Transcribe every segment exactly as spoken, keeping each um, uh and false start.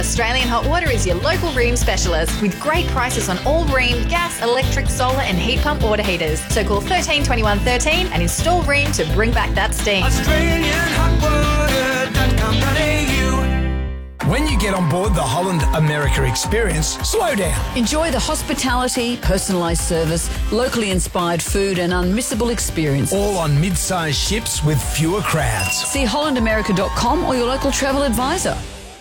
Australian Hot Water is your local Rheem specialist with great prices on all Rheem gas, electric, solar and heat pump water heaters. So call thirteen twenty-one thirteen and install Rheem to bring back that steam. Australian Hot Water dot com dot a u. When you get on board the Holland America experience, slow down. Enjoy the hospitality, personalised service, locally inspired food and unmissable experience. All on mid-sized ships with fewer crowds. See holland america dot com or your local travel advisor.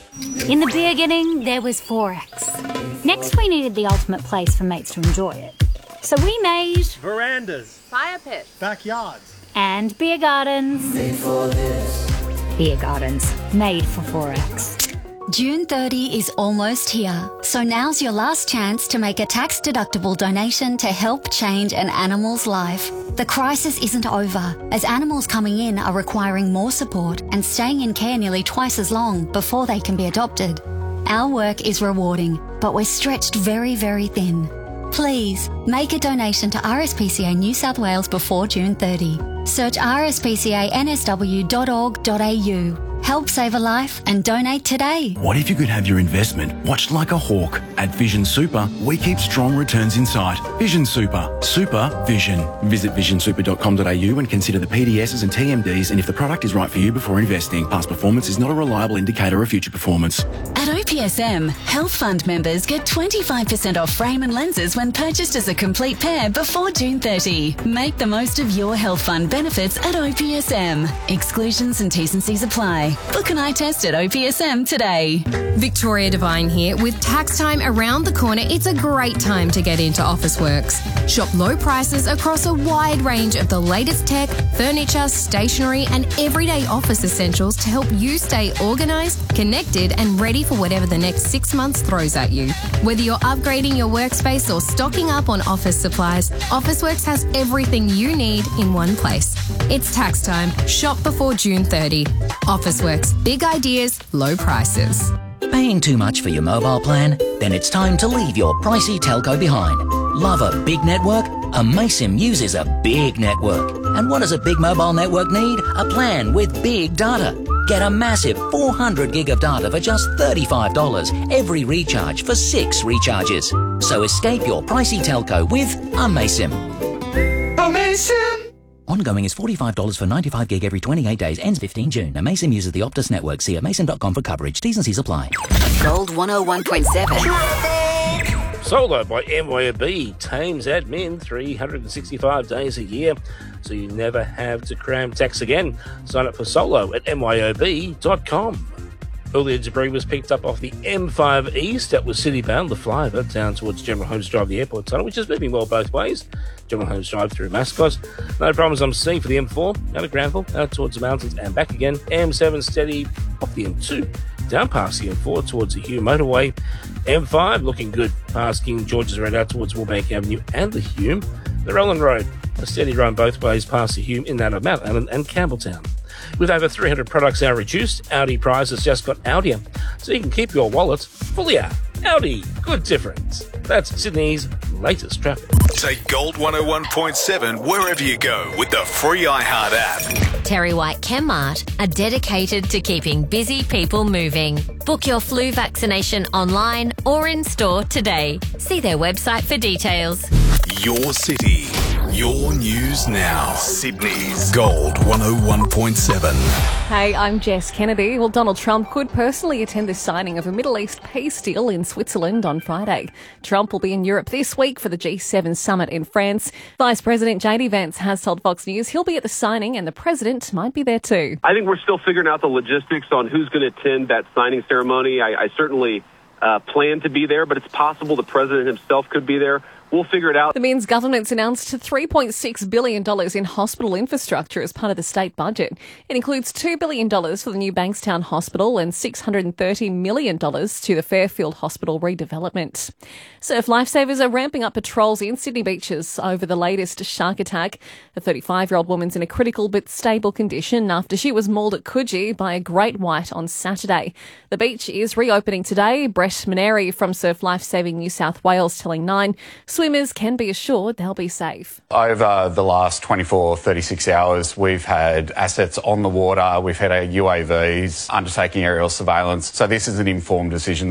In the beginning, there was Forex. Next, we needed the ultimate place for mates to enjoy it. So we made... verandas, fire pits, backyards, and beer gardens. Made for this. Beer gardens, made for Forex. June thirtieth is almost here, so now's your last chance to make a tax-deductible donation to help change an animal's life. The crisis isn't over, as animals coming in are requiring more support and staying in care nearly twice as long before they can be adopted. Our work is rewarding, but we're stretched very, very thin. Please, make a donation to R S P C A New South Wales before June thirtieth. Search r s p c a n s w dot org dot a u. Help save a life and donate today. What if you could have your investment watched like a hawk? At Vision Super, we keep strong returns in sight. Vision Super. Super Vision. Visit vision super dot com dot a u and consider the P D Ss and T M Ds and if the product is right for you before investing. Past performance is not a reliable indicator of future performance. At O P S M, Health Fund members get twenty-five percent off frame and lenses when purchased as a complete pair before June thirtieth. Make the most of your Health Fund benefits at O P S M. Exclusions and T's and C's apply. Book an eye test at O P S M today. Victoria Devine here. With tax time around the corner, it's a great time to get into Officeworks. Shop low prices across a wide range of the latest tech, furniture, stationery and everyday office essentials to help you stay organised, connected and ready for whatever the next six months throws at you. Whether you're upgrading your workspace or stocking up on office supplies, Officeworks has everything you need in one place. It's tax time. Shop before June thirtieth. Officeworks. Big ideas, low prices. Paying too much for your mobile plan? Then it's time to leave your pricey telco behind. Love a big network? Amaysim uses a big network. And what does a big mobile network need? A plan with big data. Get a massive four hundred gig of data for just thirty-five dollars every recharge for six recharges. So escape your pricey telco with Amaysim. Amaysim! Ongoing is forty-five dollars for ninety-five gig every twenty-eight days, ends fifteenth June. Amaysim uses the Optus network. See amaysim dot com for coverage. T's and C's apply. Gold one oh one point seven. Solo by M Y O B. Tames admin three hundred sixty-five days a year, so you never have to cram tax again. Sign up for Solo at m y o b dot com. Earlier debris was picked up off the M five East. That was city-bound, the flyover, down towards General Holmes Drive, the airport tunnel, which is moving well both ways. General Holmes Drive through Mascot. No problems I'm seeing for the M four, out of Granville, out towards the mountains and back again. M seven steady off the M two, down past the M four towards the Hume motorway. M five looking good past King George's Road out towards Wallbank Avenue and the Hume. The Roland Road, a steady run both ways past the Hume in that of Mount Allen and Campbelltown. With over three hundred products now reduced, Audi Prize has just got Audier, so you can keep your wallet fully out. Audi, good difference. That's Sydney's latest traffic. Take Gold one oh one point seven wherever you go with the free iHeart app. Terry White Chemmart are dedicated to keeping busy people moving. Book your flu vaccination online or in store today. See their website for details. Your city, your news now. Sydney's Gold one oh one point seven. Hey, I'm Jess Kennedy. Well, Donald Trump could personally attend the signing of a Middle East peace deal in Switzerland on Friday. Trump will be in Europe this week for the G seven summit in France. Vice President J D Vance has told Fox News he'll be at the signing and the president might be there too. I think we're still figuring out the logistics on who's going to attend that signing ceremony. I, I certainly uh, plan to be there, but it's possible the president himself could be there. We'll figure it out. The Means government's announced three point six billion dollars in hospital infrastructure as part of the state budget. It includes two billion dollars for the new Bankstown Hospital and six hundred thirty million dollars to the Fairfield Hospital redevelopment. Surf lifesavers are ramping up patrols in Sydney beaches over the latest shark attack. The thirty-five-year-old woman's in a critical but stable condition after she was mauled at Coogee by a great white on Saturday. The beach is reopening today. Brett Maneri from Surf Lifesaving New South Wales telling Nine, swimmers can be assured they'll be safe. Over the last twenty-four, thirty-six hours, we've had assets on the water, we've had our U A Vs undertaking aerial surveillance. So this is an informed decision